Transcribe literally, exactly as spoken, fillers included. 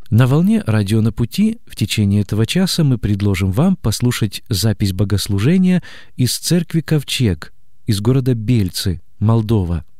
На волне «Радио на пути» в течение этого часа мы предложим вам послушать запись богослужения из церкви «Ковчег» из города Бельцы, Молдова.